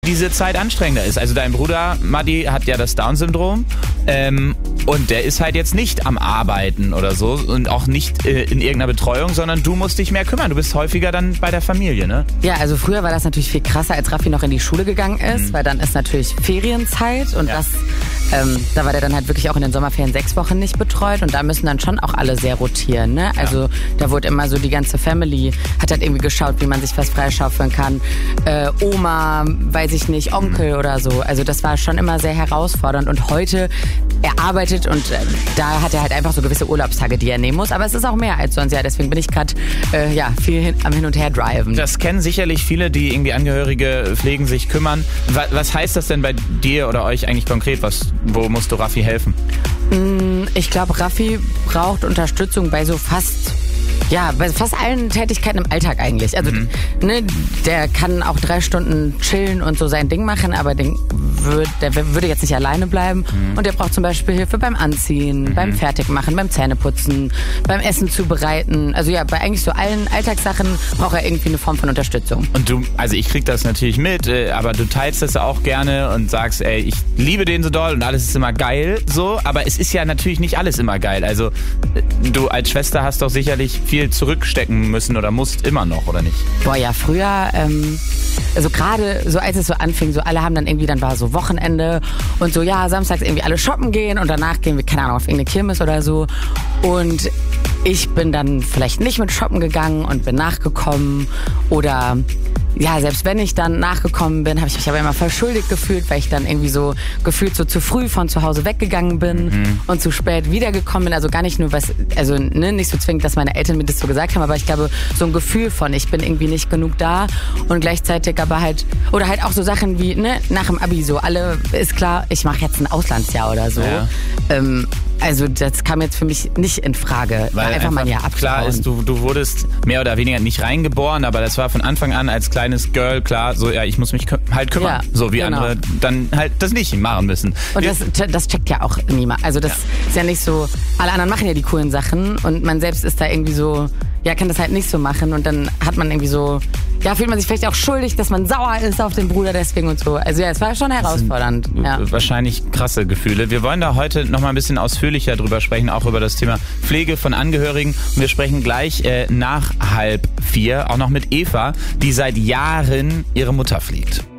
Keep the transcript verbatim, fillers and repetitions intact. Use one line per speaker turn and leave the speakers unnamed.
diese Zeit anstrengender ist. Also dein Bruder Matti hat ja das Down-Syndrom ähm, und der ist halt jetzt nicht am Arbeiten oder so und auch nicht äh, in irgendeiner Betreuung, sondern du musst dich mehr kümmern. Du bist häufiger dann bei der Familie, ne?
Ja, also früher war das natürlich viel krasser, als Raffi noch in die Schule gegangen ist, mhm. weil dann ist natürlich Ferienzeit und ja. das, ähm, da war der dann halt wirklich auch in den Sommerferien sechs Wochen nicht betreut und da müssen dann schon auch alle sehr rotieren, ne? Also ja. da wurde immer so die ganze Family, hat halt irgendwie geschaut, wie man sich was freischaufeln kann. Äh, Oma, weiß ich nicht, Onkel oder so. Also das war schon immer sehr herausfordernd und heute, er arbeitet und äh, da hat er halt einfach so gewisse Urlaubstage, die er nehmen muss, aber es ist auch mehr als sonst, ja, deswegen bin ich gerade äh, ja, viel hin, am Hin- und Her driven.
Das kennen sicherlich viele, die irgendwie Angehörige pflegen, sich kümmern. Was, was heißt das denn bei dir oder euch eigentlich konkret? Was, wo musst du Raffi helfen?
Ich glaube, Raffi braucht Unterstützung bei so fast... Ja, bei fast allen Tätigkeiten im Alltag eigentlich. Also mhm. ne, der kann auch drei Stunden chillen und so sein Ding machen, aber den würd, der würde jetzt nicht alleine bleiben. Mhm. Und der braucht zum Beispiel Hilfe beim Anziehen, mhm. beim Fertigmachen, beim Zähneputzen, beim Essen zubereiten. Also ja, bei eigentlich so allen Alltagssachen braucht er irgendwie eine Form von Unterstützung.
Und du, also ich krieg das natürlich mit, aber du teilst das auch gerne und sagst, ey, ich liebe den so doll und alles ist immer geil, so. Aber es ist ja natürlich nicht alles immer geil. Also du als Schwester hast doch sicherlich viel zurückstecken müssen oder musst immer noch, oder nicht?
Boah, ja, früher, ähm, also gerade so als es so anfing, so alle haben dann irgendwie, dann war so Wochenende und so, ja, samstags irgendwie alle shoppen gehen und danach gehen wir, keine Ahnung, auf irgendeine Kirmes oder so und ich bin dann vielleicht nicht mit shoppen gegangen und bin nachgekommen oder ja, selbst wenn ich dann nachgekommen bin, habe ich mich aber immer voll schuldig gefühlt, weil ich dann irgendwie so gefühlt so zu früh von zu Hause weggegangen bin mhm. und zu spät wiedergekommen bin. Also gar nicht nur was, also ne, nicht so zwingend, dass meine Eltern mir das so gesagt haben, aber ich glaube, so ein Gefühl von, ich bin irgendwie nicht genug da und gleichzeitig aber halt, oder halt auch so Sachen wie, ne, nach dem Abi so, alle, ist klar, ich mache jetzt ein Auslandsjahr oder so. Ja. Ähm, Also das kam jetzt für mich nicht in Frage,
weil
einfach,
einfach
mal ja abzuhauen.
Klar ist, du, du wurdest mehr oder weniger nicht reingeboren, aber das war von Anfang an als kleines Girl klar, so ja, ich muss mich kü- halt kümmern, ja, so wie genau. andere dann halt das nicht machen müssen.
Und das, das checkt ja auch niemand. Also das ja. ist ja nicht so, alle anderen machen ja die coolen Sachen und man selbst ist da irgendwie so, ja, kann das halt nicht so machen und dann hat man irgendwie so, ja, fühlt man sich vielleicht auch schuldig, dass man sauer ist auf den Bruder deswegen und so. Also ja, es war schon herausfordernd.
Das sind
ja.
wahrscheinlich krasse Gefühle. Wir wollen da heute noch mal ein bisschen ausführlicher drüber sprechen, auch über das Thema Pflege von Angehörigen. Und wir sprechen gleich äh, nach halb vier auch noch mit Eva, die seit Jahren ihre Mutter pflegt.